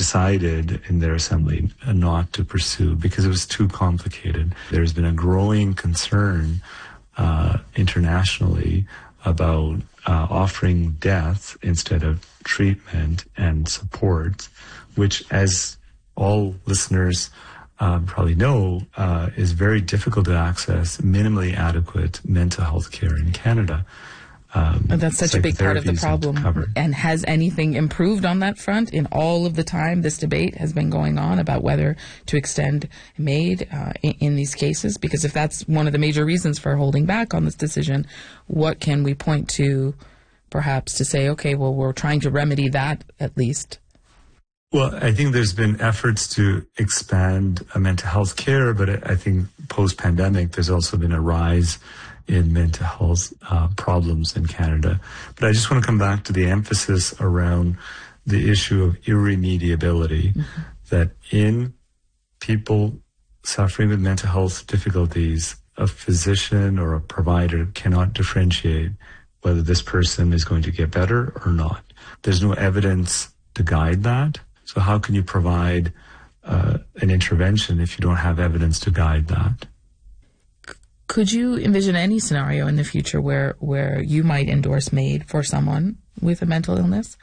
decided in their assembly not to pursue because it was too complicated. There's been a growing concern internationally about offering death instead of treatment and support, which, as all listeners probably know, is very difficult to access minimally adequate mental health care in Canada. That's such a big part of the problem. And has anything improved on that front? In all of the time this debate has been going on about whether to extend MAID in these cases? Because if that's one of the major reasons for holding back on this decision, what can we point to perhaps to say, okay, well, we're trying to remedy that at least? Well, I think there's been efforts to expand mental health care, but I think post-pandemic there's also been a rise in mental health problems in Canada. But I just want to come back to the emphasis around the issue of irremediability, that in people suffering with mental health difficulties, a physician or a provider cannot differentiate whether this person is going to get better or not. There's no evidence to guide that. So how can you provide an intervention if you don't have evidence to guide that? Could you envision any scenario in the future where you might endorse MAID for someone with a mental illness?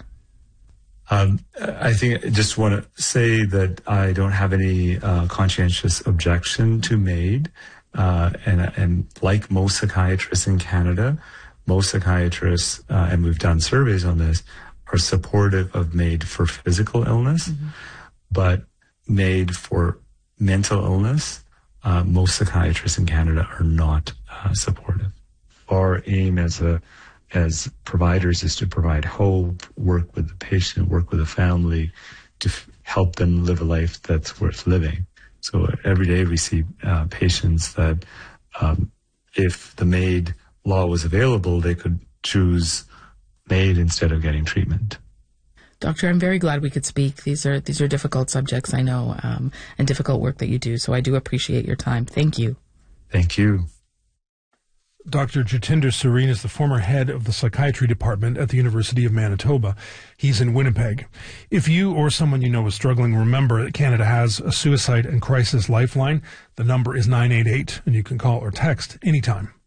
I think I just want to say that I don't have any conscientious objection to MAID. And like most psychiatrists in Canada, most psychiatrists, and we've done surveys on this, are supportive of MAID for physical illness, but MAID for mental illness, most psychiatrists in Canada are not supportive. Our aim as providers is to provide hope, work with the patient, work with the family, to help them live a life that's worth living. So every day we see patients that if the MAID law was available, they could choose MAID instead of getting treatment. Doctor, I'm very glad we could speak. These are difficult subjects, I know, and difficult work that you do. So I do appreciate your time. Thank you. Thank you. Dr. Jatinder Sareen is the former head of the psychiatry department at the University of Manitoba. He's in Winnipeg. If you or someone you know is struggling, remember that Canada has a suicide and crisis lifeline. The number is 988, and you can call or text anytime.